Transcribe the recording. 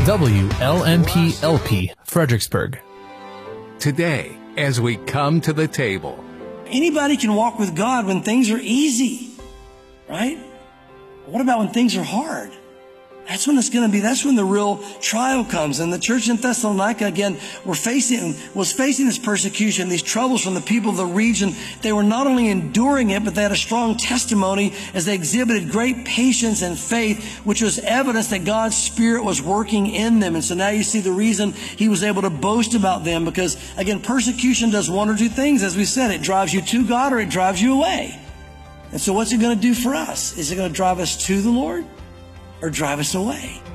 WLMP-LP, Fredericksburg. Today, as we come to the table. Anybody can walk with God when things are easy, right? What about when things are hard? That's when the real trial comes. And the church in Thessalonica, again, was facing this persecution, these troubles from the people of the region. They were not only enduring it, but they had a strong testimony as they exhibited great patience and faith, which was evidence that God's Spirit was working in them. And so now you see the reason he was able to boast about them, because, again, persecution does one or two things. As we said, it drives you to God or it drives you away. And so what's it going to do for us? Is it going to drive us to the Lord or drive us away?